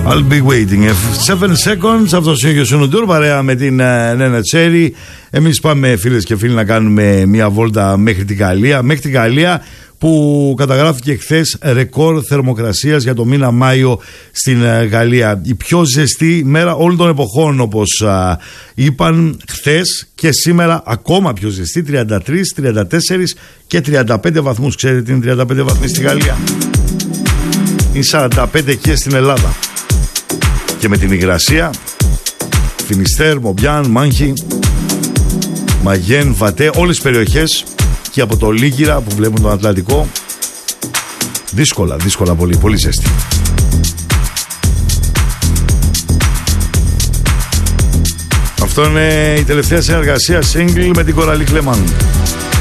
I'll be waiting. 7 seconds. Αυτός είναι ο Σουνουντούρ παρέα με την Νένα Τσέρι. Εμείς πάμε, φίλες και φίλοι, να κάνουμε μια βόλτα μέχρι την Γαλλία. Μέχρι την Γαλλία, που καταγράφηκε χθες ρεκόρ θερμοκρασίας για το μήνα Μάιο στην Γαλλία. Η πιο ζεστή μέρα όλων των εποχών, όπως είπαν χθες, και σήμερα ακόμα πιο ζεστή, 33, 34 και 35 βαθμούς. Ξέρετε τι είναι 35 βαθμοί στη Γαλλία? Είναι 45 και στην Ελλάδα. Και με την υγρασία, Φινιστέρ, Μομπιάν, Μάνχη, Μαγέν, Βατέ, όλες τις περιοχές, και από το Λίγυρα που βλέπουν τον Ατλαντικό, δύσκολα πολύ, πολύ ζέστη. Αυτό είναι η τελευταία συνεργασία single με την Κοραλή Κλεμάν.